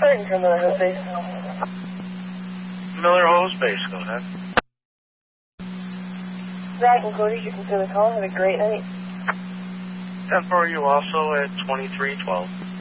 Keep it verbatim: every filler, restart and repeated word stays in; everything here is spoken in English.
Starting from Miller Hose Base. Miller Hose Base, go ahead. Zach and Cody, you can feel the call. Have a great night. ten for you also at twenty-three twelve.